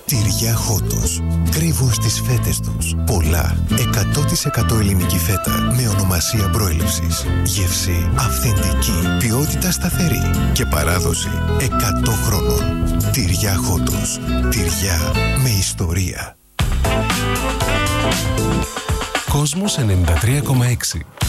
Τυριά Χότος. Κρύβουν στις φέτες τους πολλά 100% ελληνική φέτα με ονομασία προέλευσης. Γεύση αυθεντική, ποιότητα σταθερή και παράδοση 100 χρόνων. Τυριά Χότος. Τυριά με ιστορία. Κόσμος 93,6.